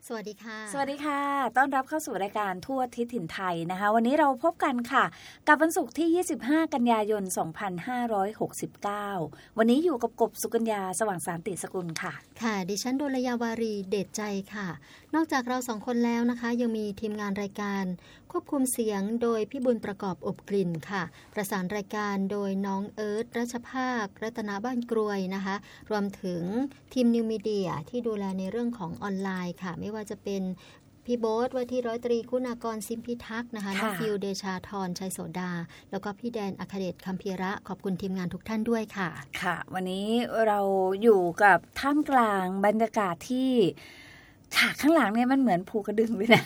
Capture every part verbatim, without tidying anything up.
สวัสดีค่ะสวัสดีค่ะต้อนรับเข้าสู่รายการทั่วทิศถิ่นไทยนะคะวันนี้เราพบกันค่ะกับวันศุกร์ที่ยี่สิบห้ากันยายนสองพันห้าร้อยหกสิบเก้าวันนี้อยู่กับกบสุกัญญาสว่างสานติสกุลค่ะค่ะดิฉันดลยาวารีเดชใจค่ะนอกจากเราสองคนแล้วนะคะยังมีทีมงานรายการควบคุมเสียงโดยพี่บุญประกอบอบกลิ่นค่ะประสานรายการโดยน้องเอิร์ธรัชภาครัตนาบ้านกรวยนะคะรวมถึงทีมนิวมีเดียที่ดูแลในเรื่องของออนไลน์ค่ะไม่ว่าจะเป็นพี่โบ๊ทว่าที่ร้อยตรีคุณากรซิมพิทักษ์นะคะน้องฟิวเดชาธรชัยโสดาแล้วก็พี่แดนอัครเดชคัมพีระขอบคุณทีมงานทุกท่านด้วยค่ะค่ะวันนี้เราอยู่กับท่ามกลางบรรยากาศที่ฉากข้างหลังเนี่ยมันเหมือนภูกระดึงเลยนะ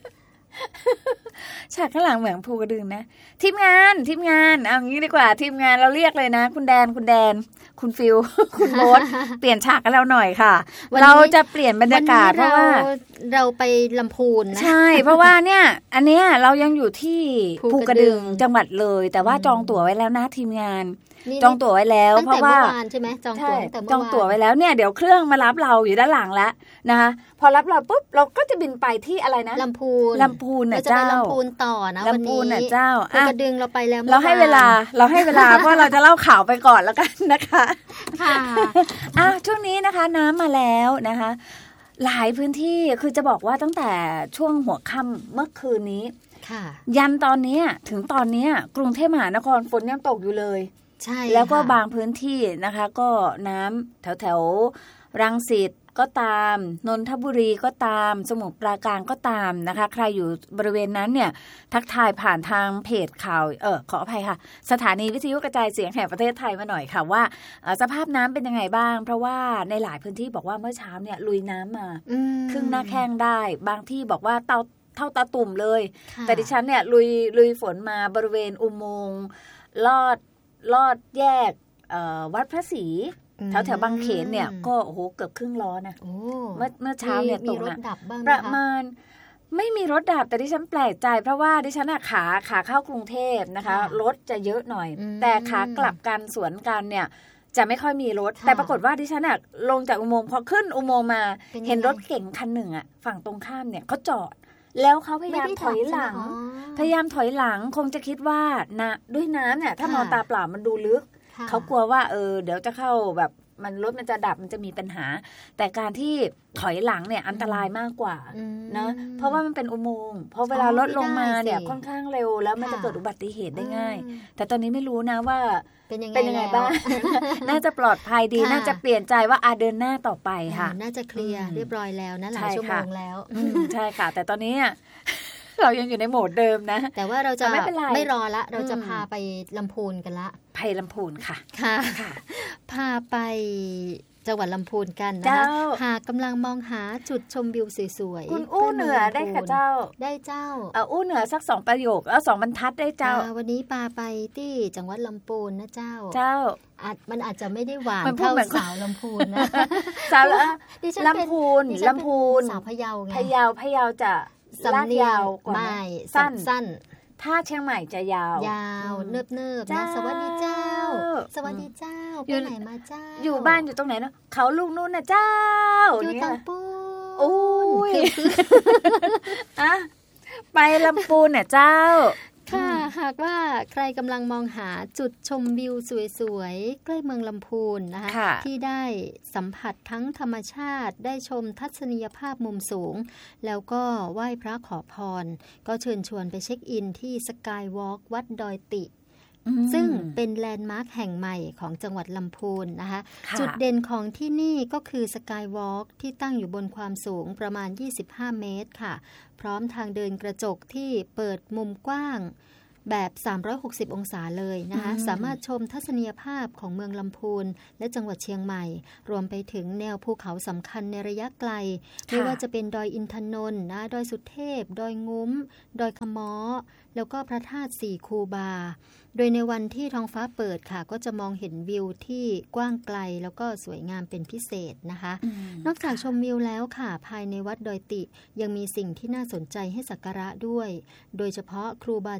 ฉากข้างหลังเหมือนภูกระดึงนะทีมงานทีมงานเอางี้ดีกว่าทีมงานเราเรียกเลยนะคุณแดนคุณแดนคุณฟิว คุณโบ๊ท เปลี่ยนฉากกันแล้วหน่อยค่ะเราจะเปลี่ยนบรรยากาศเพราะว่าเราไปลำพูนนะใช่เพราะว่าเนี่ยอันเนี้ยเรายังอยู่ที่ภูกระดึงจังหวัดเลยแต่ว่าจองตั๋วไว้แล้วนะทีมงานจองตั๋วไว้แล้วเพราะว่าใช่ไหมจองตั๋วตั้งแต่เมื่อวานจองตั๋วไว้แล้วเนี่ยเดี๋ยวเครื่องมารับเราอยู่ด้านหลังแล้วนะคะพอรับเราปุ๊บเราก็จะบินไปที่อะไรนะลำพูนลำพูนน่ะเจ้าเราจะไปลำพูนต่อนะวันนี้ลำพูนน่ะเจ้าภูกระดึงเราไปแล้วเราให้เวลาเราให้เวลาเพราะเราจะเล่าข่าวไปก่อนแล้วกันนะคะค่ะอ่ะช่วงนี้นะคะน้ำมาแล้วนะคะหลายพื้นที่คือจะบอกว่าตั้งแต่ช่วงหัวค่ำเมื่อคืนนี้ยันตอนนี้ถึงตอนนี้กรุงเทพมหานครฝนยังตกอยู่เลยใช่แล้วก็บางพื้นที่นะคะก็น้ำแถวแถวรังสิตก็ตามนนทบุรีก็ตามสมุทรปราการก็ตามนะคะใครอยู่บริเวณนั้นเนี่ยทักทายผ่านทางเพจข่าวเออขออภัยค่ะสถานีวิทยุกระจายเสียงแห่งประเทศไทยมาหน่อยค่ะว่าสภาพน้ำเป็นยังไงบ้างเพราะว่าในหลายพื้นที่บอกว่าเมื่อเช้าเนี่ยลุยน้ำมาครึ่งหน้าแข้งได้บางที่บอกว่าเตาเท่าตาตุ่มเลยแต่ดิฉันเนี่ยลุยลุยฝนมาบริเวณอุโมงค์ลอดลอดแยกวัดพระศรีแถวแถวบางเขนเนี่ยก็โอ้โหเกือบครึ่งล้อนะเมื่อเมื่อเช้าเนี่ยตกนะประมาณไม่มีรถดับแต่ดิฉันแปลกใจเพราะว่าดิฉันอะขาขาเข้ากรุงเทพนะคะรถจะเยอะหน่อยแต่ขากลับกันสวนกันเนี่ยจะไม่ค่อยมีรถแต่ปรากฏว่าดิฉันอะลงจากอุโมงค์พอขึ้นอุโมงค์มาเห็นรถเก๋งคันหนึ่งอะฝั่งตรงข้ามเนี่ยเขาจอดแล้วเขาพยายามถอยหลังพยายามถอยหลังคงจะคิดว่านะด้วยน้ำเนี่ยถ้ามองตาเปล่ามันดูลึกเขากลัวว่าเออเดี๋ยวจะเข้าแบบมันรถมันจะดับมันจะมีปัญหาแต่การที่ถอยหลังเนี่ยอันตรายมากกว่านะเพราะว่ามันเป็นอุโมงค์พอเวลารถลงมาเนี่ยค่อนข้างเร็วแล้วมันจะเกิดอุบัติเหตุได้ง่ายแต่ตอนนี้ไม่รู้นะว่าเป็นยังไงเป็นยังไงบ้าง น่าจะปลอดภัยดีน่าจะเปลี่ยนใจว่าอาเดินหน้าต่อไปค่ะน่าจะเคลียร์เรียบร้อยแล้วนะหลายชั่วโมงแล้วใช่ค่ะแต่ตอนนี้เรายังอยู่ในโหมดเดิมนะแต่ว่าเราจะไม่ไม่รอละเราจะพาไปลำพูนกันละไปลำพูนค่ะค่ะพาไปจังหวัดลำพูนกันนะคะหากกำลังมองหาจุดชมวิวสวยๆคุณอู้เหนือได้ค่ะเจ้าได้เจ้าเอออู้เหนือสักสองประโยคแล้วสองบรรทัดได้เจ้าวันนี้ปาไปที่จังหวัดลำพูนนะเจ้าเจ้าอาจมันอาจจะไม่ได้หวานเท่าสาวลำพูนนะสาวลำพูนลำพูนสาวพะเยาไงพะเยาพะเยาจะสำเนียงไม่สั้นสั้นถ้าเชียงใหม่จะยาวยาวเนิบเนิบนะสวัสดีเจ้าสวัสดีเจ้าไปไหนมาเจ้าอยู่บ้านอยู่ตรงไหนเนาะเขาลูกนู่นนะเจ้าอยู่เตาปูนโอ้ยอะไปลำพูนน่ะเจ้าค่ะหากว่าใครกำลังมองหาจุดชมวิวสวยๆใกล้เมืองลำพูนนะคะที่ได้สัมผัสทั้งธรรมชาติได้ชมทัศนียภาพมุมสูงแล้วก็ไหว้พระขอพรก็เชิญชวนไปเช็คอินที่สกายวอล์กวัดดอยติซึ่งเป็นแลนด์มาร์คแห่งใหม่ของจังหวัดลำพูนนะคะจุดเด่นของที่นี่ก็คือสกายวอล์กที่ตั้งอยู่บนความสูงประมาณยี่สิบห้าเมตรค่ะพร้อมทางเดินกระจกที่เปิดมุมกว้างแบบสามร้อยหกสิบองศาเลยนะคะสามารถชมทัศนียภาพของเมืองลำพูนและจังหวัดเชียงใหม่รวมไปถึงแนวภูเขาสำคัญในระยะไกลไม่ว่าจะเป็นดอยอินทนนท์นะดอยสุเทพดอยงุ้มดอยขม้อแล้วก็พระธาตุสี่คูบาโดยในวันที่ท้องฟ้าเปิดค่ะก็จะมองเห็นวิวที่กว้างไกลแล้วก็สวยงามเป็นพิเศษนะคะนอกจากชมวิวแล้วค่ะภายในวัดดอยติยังมีสิ่งที่น่าสนใจให้สักการะด้วยโดยเฉพาะครูบาเจ้าสี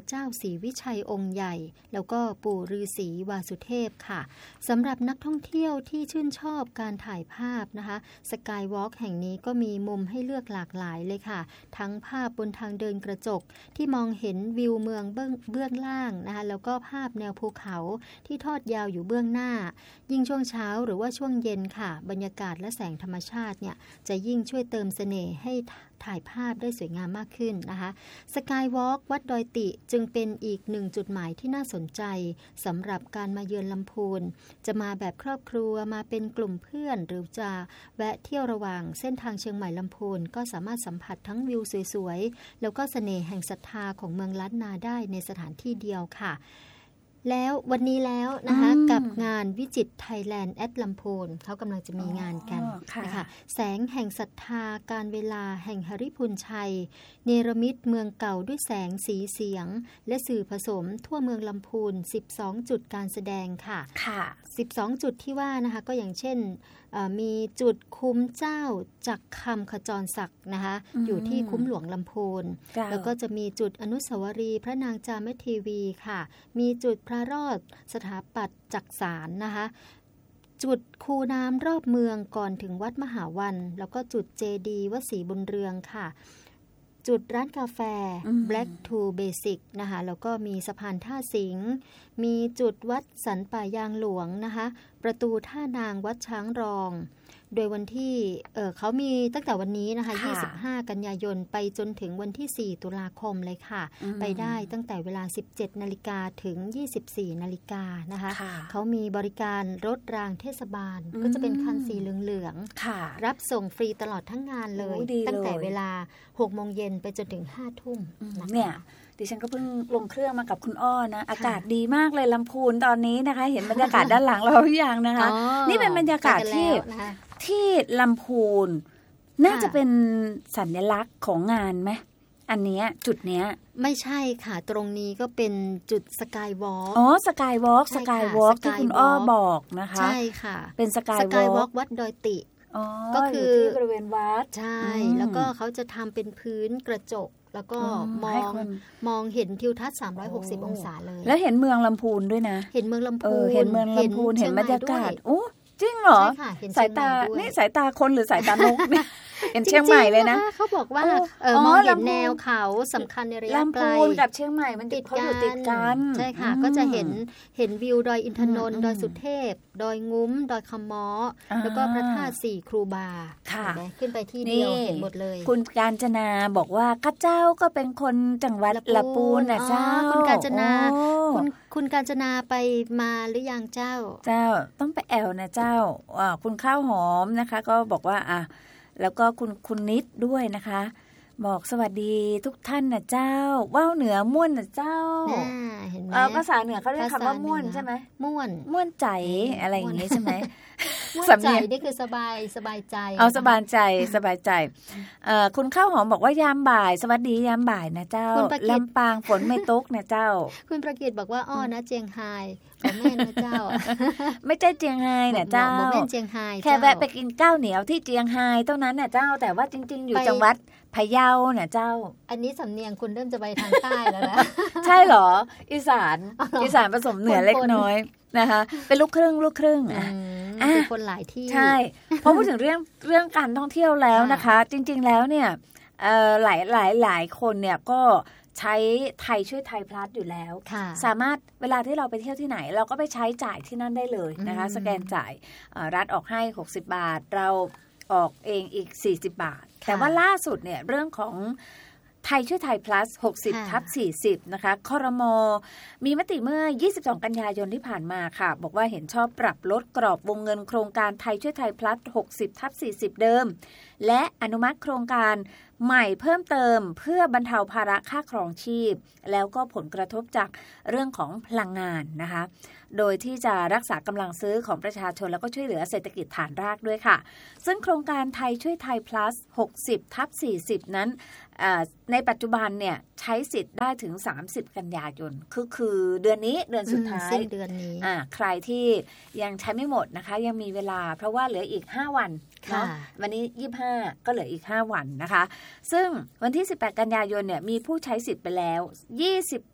วิชัยองค์ใหญ่แล้วก็ปู่ฤาษีวาสุเทพค่ะสำหรับนักท่องเที่ยวที่ชื่นชอบการถ่ายภาพนะคะสกายวอล์กแห่งนี้ก็มีมุมให้เลือกหลากหลายเลยค่ะทั้งภาพบนทางเดินกระจกที่มองเห็นวิวเมืองเบื้องเบื้องล่างนะคะแล้วก็ภาพแนวภูเขาที่ทอดยาวอยู่เบื้องหน้ายิ่งช่วงเช้าหรือว่าช่วงเย็นค่ะบรรยากาศและแสงธรรมชาติเนี่ยจะยิ่งช่วยเติมเสน่ห์ให้ถ่ายภาพได้สวยงามมากขึ้นนะคะสกายวอล์กวัดดอยติจึงเป็นอีกหนึ่งจุดหมายที่น่าสนใจสำหรับการมาเยือนลำพูนจะมาแบบครอบครัวมาเป็นกลุ่มเพื่อนหรือจะแวะเที่ยวระหว่างเส้นทางเชียงใหม่ลำพูนก็สามารถสัมผัสทั้งวิวสวยๆแล้วก็เสน่ห์แห่งศรัทธาของเมืองล้านนาได้ในสถานที่เดียวค่ะแล้ววันนี้แล้วนะคะกับงานวิจิตรไทยแลนด์แอดลำพูนเขากำลังจะมีงานกันนะคะแสงแห่งศรัทธาการเวลาแห่งหฤพูนชัยเนรมิตเมืองเก่าด้วยแสงสีเสียงและสื่อผสมทั่วเมืองลำพูนสิบสองจุดการแสดงค่ะค่ะสิบสองจุดที่ว่านะคะก็อย่างเช่นมีจุดคุ้มเจ้าจักคำขจรศักดิ์นะคะอยู่ที่คุ้มหลวงลำพูนแล้วก็จะมีจุดอนุสาวรีย์พระนางจามเทวีค่ะมีจุดพระรอดสถาปัตย์จักสานนะคะจุดคูน้ำรอบเมืองก่อนถึงวัดมหาวันแล้วก็จุดเจดีย์วัดศรีบุญเรืองค่ะจุดร้านกาแฟ Black to Basic นะคะแล้วก็มีสะพานท่าสิงห์มีจุดวัดสันป่ายางหลวงนะคะประตูท่านางวัดช้างรองโดยวันที่เอ่อเขามีตั้งแต่วันนี้นะคะยี่สิบห้ากันยายนไปจนถึงวันที่สี่ตุลาคมเลยค่ะไปได้ตั้งแต่เวลา สิบเจ็ดนาฬิกา ถึง ยี่สิบสี่นาฬิกานะคะเขามีบริการรถรางเทศบาลก็จะเป็นคันสีเหลืองๆรับส่งฟรีตลอดทั้งงานเลยตั้งแต่เวลา หกโมงเย็นไปจนถึง ห้าทุ่มเนี่ยดิฉันก็เพิ่งลงเครื่องมากับคุณอ้อนะอากาศดีมากเลยลำพูนตอนนี้นะคะเห็นบรรยากาศด้านหลังเราหรือยังนะคะนี่เป็นบรรยากาศที่ที่ลำพูนน่าจะเป็นสัญลักษณ์ของงานไหมอันเนี้ยจุดเนี้ยไม่ใช่ค่ะตรงนี้ก็เป็นจุดสกายวอล์กอ๋อสกายวอล์กสกายวอล์กที่คุณอ้อบอกนะคะใช่ค่ะเป็นสกายวอล์กวัดดอยติก็คือที่บริเวณวัดใช่แล้วก็เขาจะทำเป็นพื้นกระจกแล้วก็มองมองเห็นทิวทัศน์สามร้อยหกสิบองศาเลยแล้วเห็นเมืองลำพูนด้วยนะเห็นเมืองลำพูนเห็นเมืองลำพูนเห็นบรรยากาศโอ้จริงเหรอสายตานี่สายตาคนหรือสายตานกเนี่ยเห็นเชียงใหม่เลยนะเขาบอกว่าเออมองเห็นแนวเขาสำคัญในระยะไกลลำพูนกับเชียงใหม่มันติดกันติดกันใช่ค่ะก็จะเห็นเห็นวิวดอยอินทนนท์ดอยสุเทพดอยงุ้มดอยคำม้อแล้วก็พระธาตุสี่ครูบาขึ้นไปที่เดียวเห็นหมดเลยคุณกาญจนาบอกว่าข้าเจ้าก็เป็นคนจังหวัดลำพูนนะเจ้าคุณกาญจนาคุณคุณกาญจนาไปมาหรือยังเจ้าเจ้าต้องไปแอวนะเจ้าคุณข้าวหอมนะคะก็บอกว่าอ่ะแล้วก็คุณคุณนิดด้วยนะคะบอกสวัสดีทุกท่านนะเจ้าว่าวเหนือม่วนนะเจ้าเห็นไหมภาษาเหนือเขาเรียกคำว่าม่วนใช่ไหมม่วนม่วนใจอะไรอย่างนี้ใช่ไหมม่วนใจนี่คือสบายสบายใจเอาสบายใจสบายใจคุณข้าวหอมบอกว่ายามบ่ายสวัสดียามบ่ายนะเจ้าลำปางฝนไม่ตกนะเจ้าคุณประกิตบอกว่าอ้อนะเจียงไฮ้แม่นะเจ้าไม่ใช่เจียงไฮ้นะเจ้าแม่เจียงไฮ้แค่แวะไปกินข้าวเหนียวที่เจียงไฮ้เท่านั้นนะเจ้าแต่ว่าจริงๆอยู่จังหวัดพะเยาเนี่ยเจ้าอันนี้สำเนียงคุณเริ่มจะไปทางใต้แล้วนะใช่เหรออีสานอีสานผสมเหนือเล็กน้อยนะคะเป็นลูกครึ่งลูกครึ่งอ่ะเป็นคนหลายที่ใช่พอพูดถึงเรื่องเรื่องการท่องเที่ยวแล้วนะคะจริงๆแล้วเนี่ยหลายหลายหลายคนเนี่ยก็ใช้ไทยช่วยไทยพลัสอยู่แล้วสามารถเวลาที่เราไปเที่ยวที่ไหนเราก็ไปใช้จ่ายที่นั่นได้เลยนะคะสแกนจ่ายรัฐออกให้หกสิบบาทเราออกเองอีกสี่สิบบาทแต่ว่าล่าสุดเนี่ยเรื่องของไทยช่วยไทย plus หกสิบทับสี่สิบนะคะครม.มีมติเมื่อยี่สิบสองกันยายนที่ผ่านมาค่ะบอกว่าเห็นชอบปรับลดกรอบวงเงินโครงการไทยช่วยไทย plus หกสิบทับสี่สิบเดิมและอนุมัติโครงการใหม่เพิ่มเติมเพื่อบรรเทาภาระค่าครองชีพแล้วก็ผลกระทบจากเรื่องของพลังงานนะคะโดยที่จะรักษากำลังซื้อของประชาชนแล้วก็ช่วยเหลือเศรษฐกิจฐานรากด้วยค่ะซึ่งโครงการไทยช่วยไทย plus หกสิบทับสี่สิบนั้นในปัจจุบันเนี่ยใช้สิทธิ์ได้ถึงสามสิบกันยายนคือคือเดือนนี้เดือนสุดท้ายสิ้นเดือนนี้อ่าใครที่ยังใช้ไม่หมดนะคะยังมีเวลาเพราะว่าเหลืออีกห้าวันเนาะวันนี้ยี่สิบห้าก็เหลืออีกห้าวันนะคะซึ่งวันที่สิบแปดกันยายนเนี่ยมีผู้ใช้สิทธิ์ไปแล้วยี่สิบ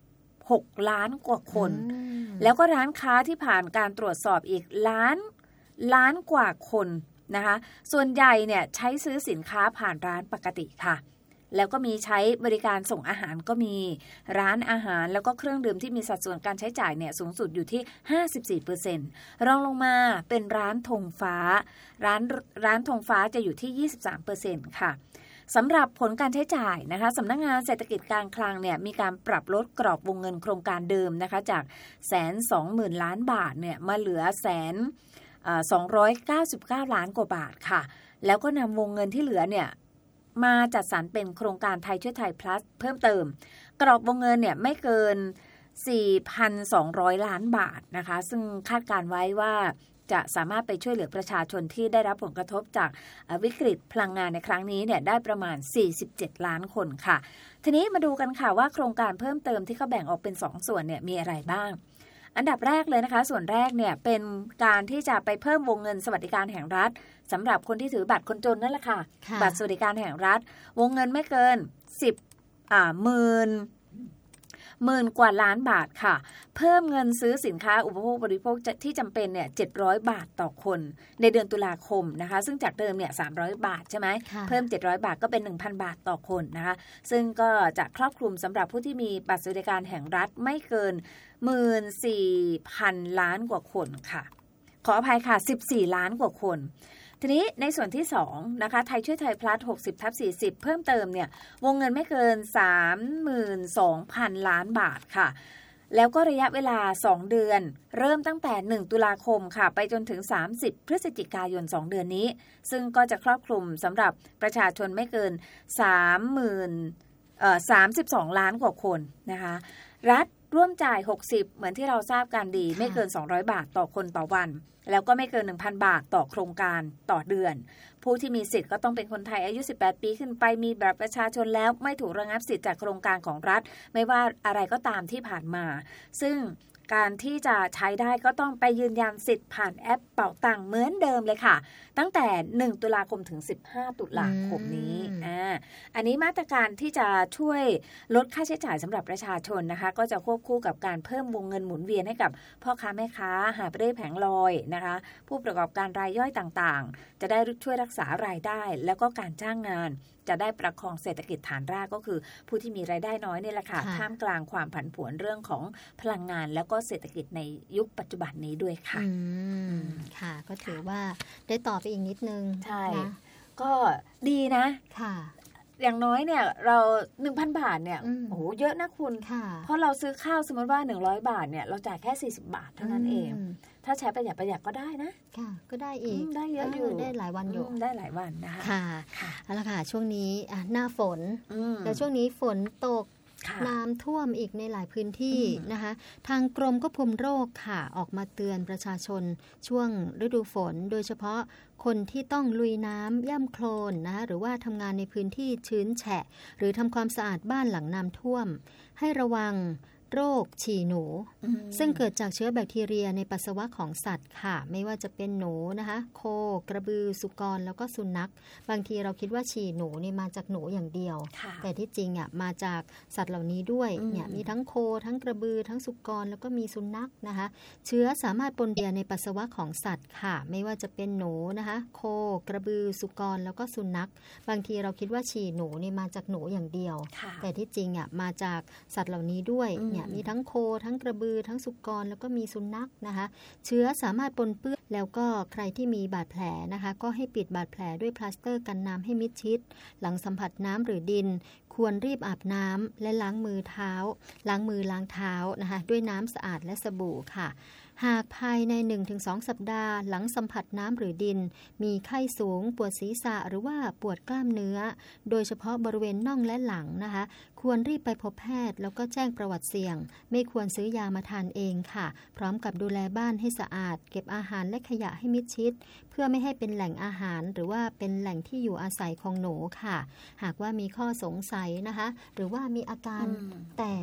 หกล้านกว่าคนแล้วก็ร้านค้าที่ผ่านการตรวจสอบอีกล้านล้านกว่าคนนะคะส่วนใหญ่เนี่ยใช้ซื้อสินค้าผ่านร้านปกติค่ะแล้วก็มีใช้บริการส่งอาหารก็มีร้านอาหารแล้วก็เครื่องดื่มที่มีสัดส่วนการใช้จ่ายเนี่ยสูงสุดอยู่ที่ ห้าสิบสี่เปอร์เซ็นต์ รองลงมาเป็นร้านธงฟ้าร้านร้านธงฟ้าจะอยู่ที่ ยี่สิบสามเปอร์เซ็นต์ ค่ะสำหรับผลการใช้จ่ายนะคะสำนักงานเศรษฐกิจการคลังเนี่ยมีการปรับลดกรอบวงเงินโครงการเดิมนะคะจากแสนสองหมื่นล้านบาทเนี่ยมาเหลือแสนสองร้อยเก้าสิบเก้าล้านกว่าบาทค่ะแล้วก็นำวงเงินที่เหลือเนี่ยมาจัดสรรเป็นโครงการไทยช่วยไทย plus เพิ่มเติมกรอบวงเงินเนี่ยไม่เกิน สี่พันสองร้อยล้านบาทนะคะซึ่งคาดการไว้ว่าจะสามารถไปช่วยเหลือประชาชนที่ได้รับผลกระทบจากวิกฤตพลังงานในครั้งนี้เนี่ยได้ประมาณสี่สิบเจ็ดล้านคนค่ะทีนี้มาดูกันค่ะว่าโครงการเพิ่มเติมที่เขาแบ่งออกเป็นสองส่วนเนี่ยมีอะไรบ้างอันดับแรกเลยนะคะส่วนแรกเนี่ยเป็นการที่จะไปเพิ่มวงเงินสวัสดิการแห่งรัฐสำหรับคนที่ถือบัตรคนจนนั่นแหละค่ะบัตรสวัสดิการแห่งรัฐวงเงินไม่เกินสิบอ่าหมื่นหมื่นกว่าล้านบาทค่ะเพิ่มเงินซื้อสินค้าอุปโภคบริโภคที่จำเป็นเนี่ยเจ็ดร้อยบาทต่อคนในเดือนตุลาคมนะคะซึ่งจากเดิมเนี่ยสามร้อยบาทใช่ไหมเพิ่มเจ็ดร้อยบาทก็เป็น หนึ่งพัน บาทต่อคนนะคะซึ่งก็จะครอบคลุมสำหรับผู้ที่มีบัตรสวัสดิการแห่งรัฐไม่เกิน หนึ่งหมื่นสี่พัน ล้านกว่าคนค่ะขออภัยค่ะสิบสี่ล้านกว่าคนทีนี้ในส่วนที่สองนะคะไทยช่วยไทย plus หกสิบทับสี่สิบ เพิ่มเติมเนี่ยวงเงินไม่เกิน สามหมื่นสองพัน ล้านบาทค่ะแล้วก็ระยะเวลาสองเดือนเริ่มตั้งแต่หนึ่งตุลาคมค่ะไปจนถึงสามสิบพฤศจิกายนสองเดือนนี้ซึ่งก็จะครอบคลุมสำหรับประชาชนไม่เกิน สามหมื่น เอ่อ สามสิบสองล้านกว่าคนนะคะรัฐร่วมจ่ายหกสิบเหมือนที่เราทราบกันดีไม่เกินสองร้อยบาทต่อคนต่อวันแล้วก็ไม่เกิน หนึ่งพัน บาทต่อโครงการต่อเดือนผู้ที่มีสิทธิ์ก็ต้องเป็นคนไทยอายุสิบแปดปีขึ้นไปมีบัตรประชาชนแล้วไม่ถูกระงับสิทธิ์จากโครงการของรัฐไม่ว่าอะไรก็ตามที่ผ่านมาซึ่งการที่จะใช้ได้ก็ต้องไปยืนยันสิทธิ์ผ่านแอปเป๋าตังค์เหมือนเดิมเลยค่ะตั้งแต่หนึ่งตุลาคมถึงสิบห้าตุลาคมนี้อ่าอันนี้มาตรการที่จะช่วยลดค่าใช้จ่ายสำหรับประชาชนนะคะก็จะควบคู่กับการเพิ่มวงเงินหมุนเวียนให้กับพ่อค้าแม่ค้าหาบเร่แผงลอยนะคะผู้ประกอบการรายย่อยต่างๆจะได้ช่วยรักษารายได้แล้วก็การจ้างงานจะได้ประคองเศรษฐกิจฐานรากก็คือผู้ที่มีรายได้น้อยนี่แหละค่ะท่ามกลางความผันผวนเรื่องของพลังงานแล้วก็เศรษฐกิจในยุคปัจจุบันนี้ด้วยค่ะอืมค่ะก็ถือว่าได้ต่อไปอีกนิดนึงใช่ก็ดีนะค่ะอย่างน้อยเนี่ยเรา หนึ่งพัน บาทเนี่ยโอ้โหเยอะนะคุณเพราะเราซื้อข้าวสมมติว่าหนึ่งร้อยบาทเนี่ยเราจ่ายแค่สี่สิบบาทเท่านั้นเองถ้าใช้ประหยัดประหยัดก็ได้นะค่ะก็ได้อีกได้เยอะอยู่ได้หลายวันอยู่ได้หลายวันนะคะค่ะเอาละค่ะช่วงนี้หน้าฝนแล้วช่วงนี้ฝนตกน้ำท่วมอีกในหลายพื้นที่นะคะทางกรมควบคุมโรคค่ะออกมาเตือนประชาชนช่วงฤดูฝนโดยเฉพาะคนที่ต้องลุยน้ำย่ำโคลนนะคะหรือว่าทำงานในพื้นที่ชื้นแฉะหรือทำความสะอาดบ้านหลังน้ำท่วมให้ระวังโรคฉี่หนูซึ่งเกิดจากเชื้อแบคทีเรียในปัสสาวะของสัตว์ค่ะไม่ว่าจะเป็นหนูนะคะโคกระบือสุกรแล้วก็สุนัขบางทีเราคิดว่าฉี่หนูนี่มาจากหนูอย่างเดียวแต่ที่จริงอ่ะมาจากสัตว์เหล่านี้ด้วยเนี่ยมีทั้งโคทั้งกระบือทั้งสุกรแล้วก็มีสุนัขนะคะเชื้อสามารถปนเปื้อนในปัสสาวะของสัตว์ค่ะไม่ว่าจะเป็นหนูนะคะโคกระบือสุกรแล้วก็สุนัขบางทีเราคิดว่าฉี่หนูนี่มาจากหนูอย่างเดียวแต่ที่จริงอ่ะมาจากสัตว์เหล่านี้ด้วยมีทั้งโคทั้งกระบือทั้งสุกรแล้วก็มีสุนัขนะคะเชื้อสามารถปนเปื้อนแล้วก็ใครที่มีบาดแผลนะคะก็ให้ปิดบาดแผลด้วยพลาสเตอร์กันน้ำให้มิดชิดหลังสัมผัสน้ำหรือดินควรรีบอาบน้ำและล้างมือเท้าล้างมือล้างเท้านะคะด้วยน้ำสะอาดและสบู่ค่ะหากภายใน หนึ่งถึงสอง สัปดาห์หลังสัมผัสน้ำหรือดินมีไข้สูงปวดศีรษะหรือว่าปวดกล้ามเนื้อโดยเฉพาะบริเวณน่องและหลังนะคะควรรีบไปพบแพทย์แล้วก็แจ้งประวัติเสี่ยงไม่ควรซื้อยามาทานเองค่ะพร้อมกับดูแลบ้านให้สะอาดเก็บอาหารและขยะให้มิดชิดเพื่อไม่ให้เป็นแหล่งอาหารหรือว่าเป็นแหล่งที่อยู่อาศัยของหนูค่ะหากว่ามีข้อสงสัยนะคะหรือว่ามีอาการแต่